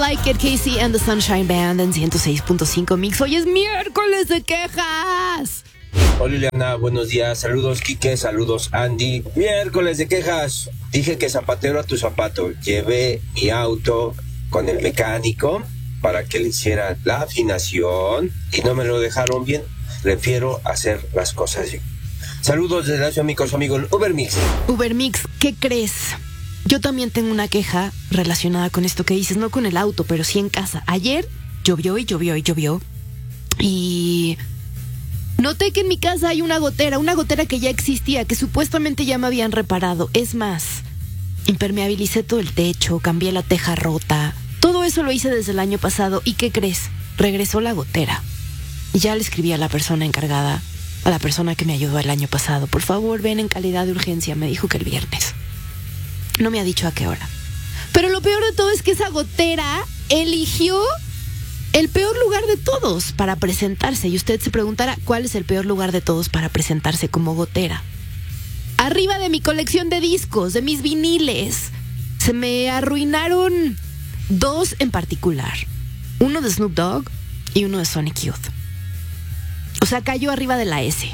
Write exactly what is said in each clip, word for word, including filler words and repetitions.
Like It, Casey and the Sunshine Band en ciento seis punto cinco Mix. Hoy es miércoles de quejas. Hola Liliana, buenos días. Saludos Quique, saludos Andy. Miércoles de quejas. Dije que zapatero a tu zapato. Llevé mi auto con el mecánico para que le hiciera la afinación y no me lo dejaron bien. Prefiero hacer las cosas bien. Saludos desde la amigos, amigos Ubermix. Ubermix, ¿qué crees? Yo también tengo una queja relacionada con esto que dices, no con el auto, pero sí en casa. Ayer llovió y llovió y llovió y noté que en mi casa hay una gotera, una gotera que ya existía, que supuestamente ya me habían reparado. Es más, impermeabilicé todo el techo, cambié la teja rota. Todo eso lo hice desde el año pasado. ¿Y qué crees? Regresó la gotera. Ya le escribí a la persona encargada, a la persona que me ayudó el año pasado. Por favor, ven en calidad de urgencia. Me dijo que el viernes. No me ha dicho a qué hora. Pero lo peor de todo es que esa gotera eligió el peor lugar de todos para presentarse. Y usted se preguntará, ¿cuál es el peor lugar de todos para presentarse como gotera? Arriba de mi colección de discos, de mis viniles. Se me arruinaron dos en particular. Uno de Snoop Dogg y uno de Sonic Youth. O sea, cayó arriba de la S.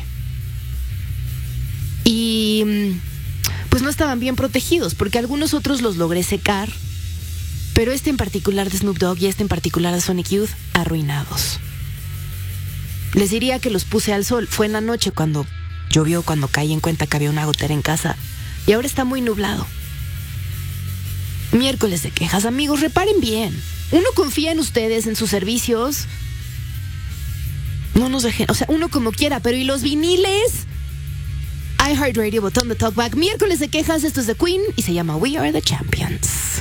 Y pues no estaban bien protegidos, porque algunos otros los logré secar, pero este en particular de Snoop Dogg y este en particular de Sonic Youth, arruinados. Les diría que los puse al sol. Fue en la noche cuando llovió, cuando caí en cuenta que había una gotera en casa, y ahora está muy nublado. Miércoles de quejas, amigos, reparen bien. Uno confía en ustedes, en sus servicios. No nos dejen, o sea, uno como quiera, pero ¿y los viniles? iHeartRadio, botón de talkback. Miércoles de quejas, esto es de Queen y se llama We Are the Champions.